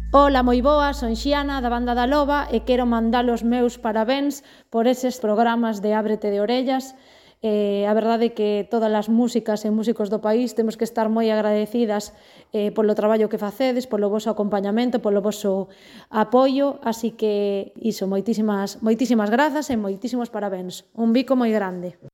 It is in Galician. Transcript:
Ola, moi boa, son Xiana da Banda da Loba e quero mandar os meus parabéns por eses programas de Ábrete de Orellas. A verdade é que todas as músicas e músicos do país temos que estar moi agradecidas polo traballo que facedes, polo voso acompañamento, polo voso apoio, así que iso, moitísimas grazas e moitísimos parabéns. Un bico moi grande.